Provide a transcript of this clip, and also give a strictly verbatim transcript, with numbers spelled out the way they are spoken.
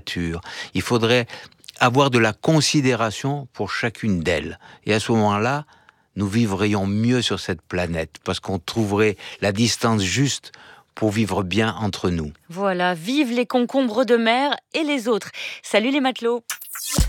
nature. Il faudrait avoir de la considération pour chacune d'elles. Et à ce moment-là, nous vivrions mieux sur cette planète, parce qu'on trouverait la distance juste pour vivre bien entre nous. Voilà, vive les concombres de mer et les autres. Salut les matelots!